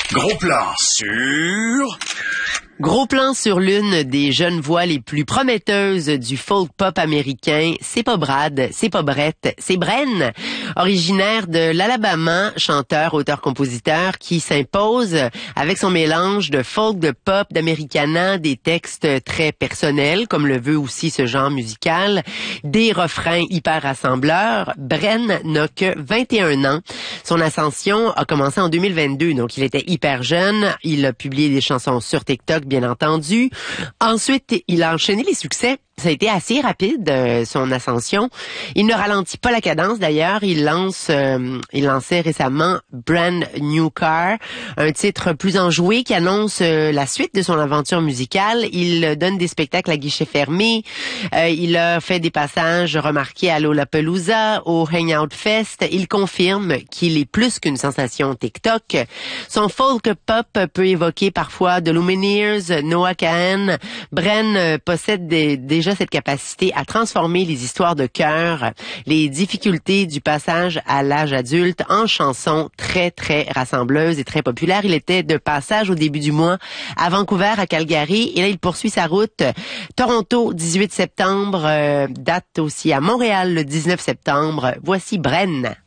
Gros plan sur... Gros plan sur l'une des jeunes voix les plus prometteuses du folk pop américain. C'est pas Brad, c'est pas Brett, c'est Bren, originaire de l'Alabama, chanteur, auteur-compositeur qui s'impose avec son mélange de folk, de pop, d'Americana, des textes très personnels, comme le veut aussi ce genre musical, des refrains hyper rassembleurs. Bren n'a que 21 ans. Son ascension a commencé en 2022, donc il était hyper jeune. Il a publié des chansons sur TikTok, bien entendu. Ensuite, il a enchaîné les succès. Ça a été assez rapide, son ascension. Il ne ralentit pas la cadence, d'ailleurs. Il lançait récemment Brand New Car, un titre plus enjoué qui annonce la suite de son aventure musicale. Il donne des spectacles à guichet fermé. Il a fait des passages remarqués à Lollapalooza, au Hangout Fest. Il confirme qu'il est plus qu'une sensation TikTok. Son folk pop peut évoquer parfois The Lumineers, Noah Kahan. Bren possède déjà cette capacité à transformer les histoires de cœur, les difficultés du passage à l'âge adulte en chansons très, très rassembleuses et très populaires. Il était de passage au début du mois à Vancouver, à Calgary, et là, il poursuit sa route. Toronto, 18 septembre, date aussi à Montréal le 19 septembre. Voici Bren.